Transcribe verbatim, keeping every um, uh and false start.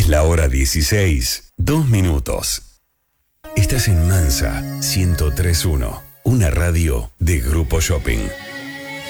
Es la hora dieciséis, dos minutos. Estás en Mansa ciento tres punto uno, una radio de Grupo Shopping.